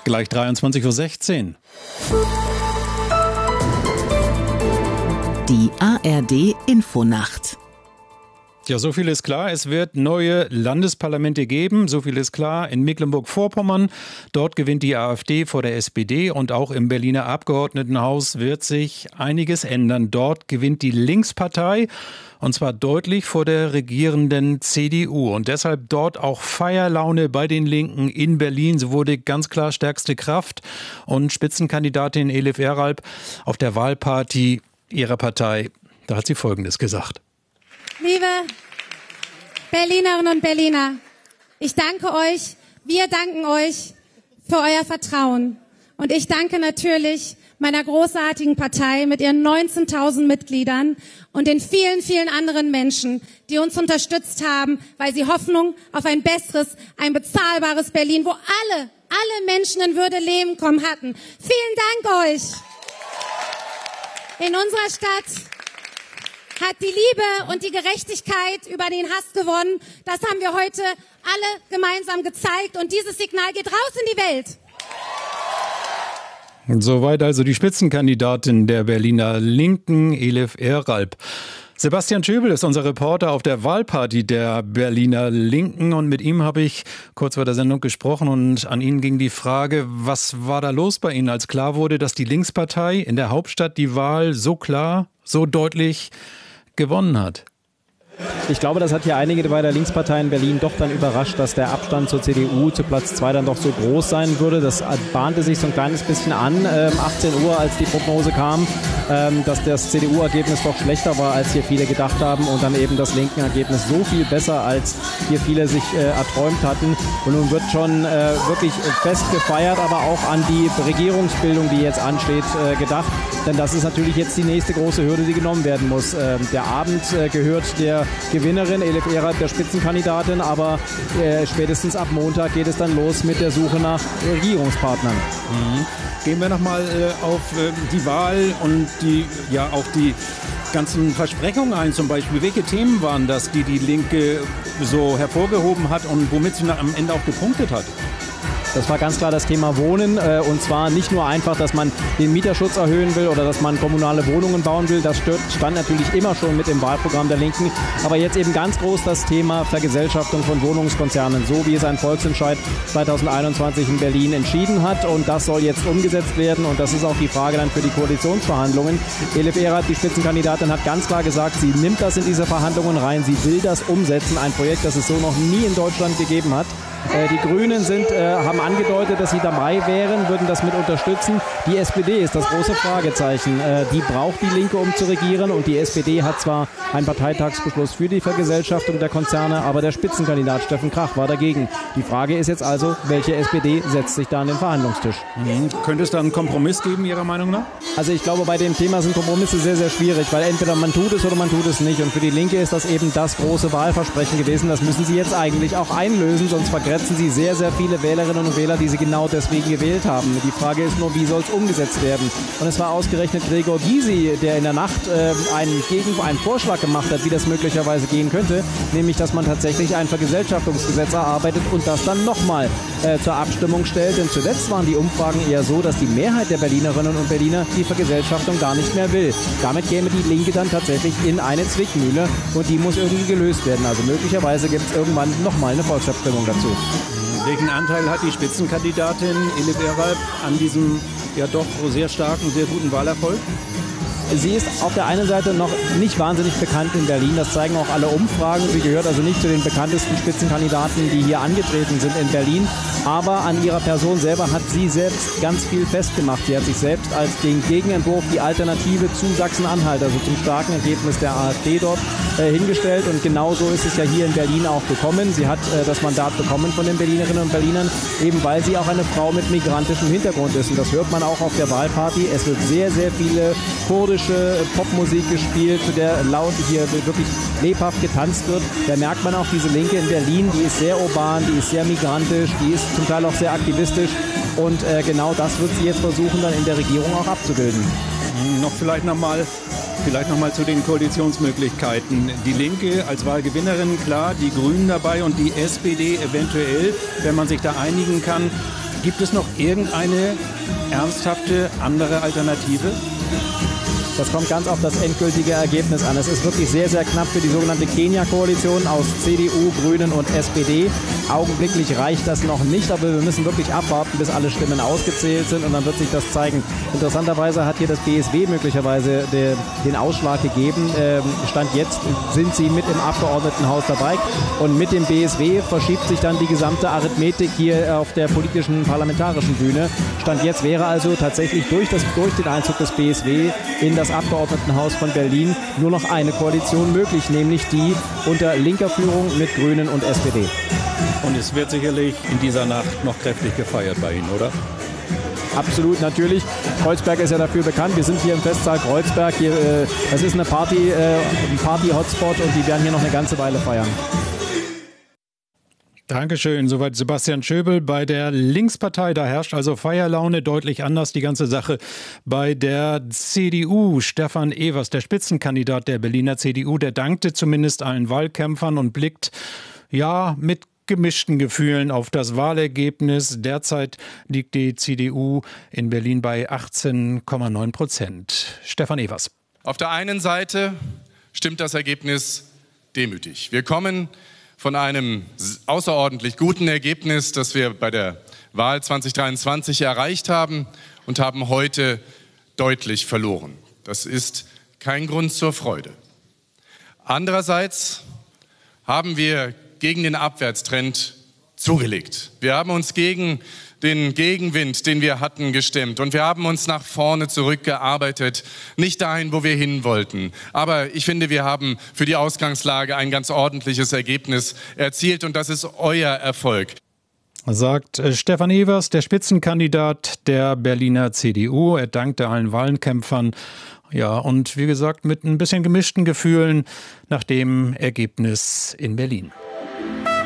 Gleich 23:16 Uhr. Die ARD-Infonacht. Ja, so viel ist klar. Es wird neue Landesparlamente geben. So viel ist klar. In Mecklenburg-Vorpommern, dort gewinnt die AfD vor der SPD. Und auch im Berliner Abgeordnetenhaus wird sich einiges ändern. Dort gewinnt die Linkspartei. Und zwar deutlich vor der regierenden CDU. Und deshalb dort auch Feierlaune bei den Linken in Berlin. Sie wurde ganz klar stärkste Kraft. Und Spitzenkandidatin Elif Eralp auf der Wahlparty ihrer Partei. Da hat sie Folgendes gesagt. Liebe Berlinerinnen und Berliner, ich danke euch, wir danken euch für euer Vertrauen. Und ich danke natürlich meiner großartigen Partei mit ihren 19.000 Mitgliedern und den vielen, vielen anderen Menschen, die uns unterstützt haben, weil sie Hoffnung auf ein besseres, ein bezahlbares Berlin, wo alle Menschen in Würde leben kommen hatten. Vielen Dank euch. In unserer Stadt hat die Liebe und die Gerechtigkeit über den Hass gewonnen. Das haben wir heute alle gemeinsam gezeigt. Und dieses Signal geht raus in die Welt. Soweit also die Spitzenkandidatin der Berliner Linken, Elif Eralp. Sebastian Schöbel ist unser Reporter auf der Wahlparty der Berliner Linken. Und mit ihm habe ich kurz vor der Sendung gesprochen. Und an ihn ging die Frage, was war da los bei Ihnen, als klar wurde, dass die Linkspartei in der Hauptstadt die Wahl so klar, so deutlich gewonnen hat? Ich glaube, das hat hier einige bei der Linkspartei in Berlin doch dann überrascht, dass der Abstand zur CDU zu Platz 2 dann doch so groß sein würde. Das bahnte sich so ein kleines bisschen an, 18 Uhr, als die Prognose kam, dass das CDU-Ergebnis doch schlechter war, als hier viele gedacht haben und dann eben das Linken-Ergebnis so viel besser, als hier viele sich erträumt hatten. Und nun wird schon wirklich fest gefeiert, aber auch an die Regierungsbildung, die jetzt ansteht, gedacht. Denn das ist natürlich jetzt die nächste große Hürde, die genommen werden muss. Der Abend gehört der Gewinnerin, Elif Eralp, der Spitzenkandidatin, aber spätestens ab Montag geht es dann los mit der Suche nach Regierungspartnern. Gehen wir nochmal auf die Wahl und auch die ganzen Versprechungen ein zum Beispiel. Welche Themen waren das, die die Linke so hervorgehoben hat und womit sie am Ende auch gepunktet hat? Das war ganz klar das Thema Wohnen und zwar nicht nur einfach, dass man den Mieterschutz erhöhen will oder dass man kommunale Wohnungen bauen will. Das stand natürlich immer schon mit im Wahlprogramm der Linken. Aber jetzt eben ganz groß das Thema Vergesellschaftung von Wohnungskonzernen, so wie es ein Volksentscheid 2021 in Berlin entschieden hat. Und das soll jetzt umgesetzt werden und das ist auch die Frage dann für die Koalitionsverhandlungen. Elif Eralp, die Spitzenkandidatin, hat ganz klar gesagt, sie nimmt das in diese Verhandlungen rein. Sie will das umsetzen, ein Projekt, das es so noch nie in Deutschland gegeben hat. Die Grünen haben angedeutet, dass sie dabei wären, würden das mit unterstützen. Die SPD ist das große Fragezeichen. Die braucht die Linke, um zu regieren. Und die SPD hat zwar einen Parteitagsbeschluss für die Vergesellschaftung der Konzerne, aber der Spitzenkandidat Steffen Krach war dagegen. Die Frage ist jetzt also, welche SPD setzt sich da an den Verhandlungstisch? Könnte es da einen Kompromiss geben, Ihrer Meinung nach? Also ich glaube, bei dem Thema sind Kompromisse sehr, sehr schwierig, weil entweder man tut es oder man tut es nicht. Und für die Linke ist das eben das große Wahlversprechen gewesen. Das müssen sie jetzt eigentlich auch einlösen, sonst vergrätzen sie sehr, sehr viele Wählerinnen und Wähler, die sie genau deswegen gewählt haben. Die Frage ist nur, wie soll es umgesetzt werden? Und es war ausgerechnet Gregor Gysi, der in der Nacht einen Vorschlag gemacht hat, wie das möglicherweise gehen könnte, nämlich, dass man tatsächlich ein Vergesellschaftungsgesetz erarbeitet und das dann nochmal zur Abstimmung stellt. Denn zuletzt waren die Umfragen eher so, dass die Mehrheit der Berlinerinnen und Berliner die Vergesellschaftung gar nicht mehr will. Damit käme die Linke dann tatsächlich in eine Zwickmühle und die muss irgendwie gelöst werden. Also möglicherweise gibt es irgendwann nochmal eine Volksabstimmung dazu. Welchen Anteil hat die Spitzenkandidatin Elif Eralp an diesem ja doch sehr starken, sehr guten Wahlerfolg? Sie ist auf der einen Seite noch nicht wahnsinnig bekannt in Berlin. Das zeigen auch alle Umfragen. Sie gehört also nicht zu den bekanntesten Spitzenkandidaten, die hier angetreten sind in Berlin. Aber an ihrer Person selber hat sie selbst ganz viel festgemacht. Sie hat sich selbst als den Gegenentwurf, die Alternative zu Sachsen-Anhalt, also zum starken Ergebnis der AfD dort hingestellt. Und genau so ist es ja hier in Berlin auch gekommen. Sie hat das Mandat bekommen von den Berlinerinnen und Berlinern, eben weil sie auch eine Frau mit migrantischem Hintergrund ist. Und das hört man auch auf der Wahlparty. Es wird sehr, sehr viele kurdische Popmusik gespielt, zu der laut hier wirklich lebhaft getanzt wird. Da merkt man auch diese Linke in Berlin, die ist sehr urban, die ist sehr migrantisch, die ist zum Teil auch sehr aktivistisch und genau das wird sie jetzt versuchen, dann in der Regierung auch abzubilden. Vielleicht noch mal zu den Koalitionsmöglichkeiten. Die Linke als Wahlgewinnerin, klar, die Grünen dabei und die SPD eventuell, wenn man sich da einigen kann. Gibt es noch irgendeine ernsthafte andere Alternative? Das kommt ganz auf das endgültige Ergebnis an. Es ist wirklich sehr, sehr knapp für die sogenannte Kenia-Koalition aus CDU, Grünen und SPD. Augenblicklich reicht das noch nicht, aber wir müssen wirklich abwarten, bis alle Stimmen ausgezählt sind und dann wird sich das zeigen. Interessanterweise hat hier das BSW möglicherweise den Ausschlag gegeben. Stand jetzt sind sie mit im Abgeordnetenhaus dabei und mit dem BSW verschiebt sich dann die gesamte Arithmetik hier auf der politischen parlamentarischen Bühne. Stand jetzt wäre also tatsächlich durch den Einzug des BSW in das Abgeordnetenhaus von Berlin nur noch eine Koalition möglich, nämlich die unter linker Führung mit Grünen und SPD. Und es wird sicherlich in dieser Nacht noch kräftig gefeiert bei Ihnen, oder? Absolut, natürlich. Kreuzberg ist ja dafür bekannt. Wir sind hier im Festsaal Kreuzberg. Das ist ein Party-Hotspot und die werden hier noch eine ganze Weile feiern. Dankeschön. Soweit Sebastian Schöbel. Bei der Linkspartei, da herrscht also Feierlaune, deutlich anders die ganze Sache. Bei der CDU, Stefan Evers, der Spitzenkandidat der Berliner CDU, der dankte zumindest allen Wahlkämpfern und blickt mit gemischten Gefühlen auf das Wahlergebnis. Derzeit liegt die CDU in Berlin bei 18,9%. Stefan Evers. Auf der einen Seite stimmt das Ergebnis demütig. Wir kommen von einem außerordentlich guten Ergebnis, das wir bei der Wahl 2023 erreicht haben und haben heute deutlich verloren. Das ist kein Grund zur Freude. Andererseits haben wir gegen den Abwärtstrend zugelegt. Wir haben uns gegen den Gegenwind, den wir hatten, gestemmt und wir haben uns nach vorne zurückgearbeitet, nicht dahin, wo wir hin wollten. Aber ich finde, wir haben für die Ausgangslage ein ganz ordentliches Ergebnis erzielt und das ist euer Erfolg. Sagt Stefan Evers, der Spitzenkandidat der Berliner CDU. Er dankte allen Wahlkämpfern. Ja, und wie gesagt, mit ein bisschen gemischten Gefühlen nach dem Ergebnis in Berlin.